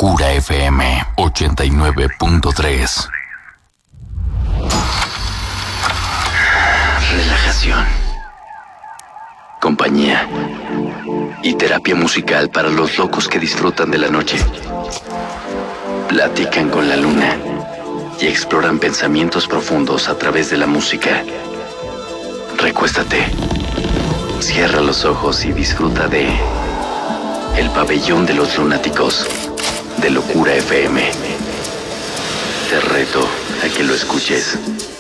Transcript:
Locura FM 89.3. Relajación, compañía y terapia musical para los locos que disfrutan de la noche. Platican con la luna y exploran pensamientos profundos a través de la música. Recuéstate, cierra los ojos y disfruta de El Pabellón de los Lunáticos de Locura FM. Te reto a que lo escuches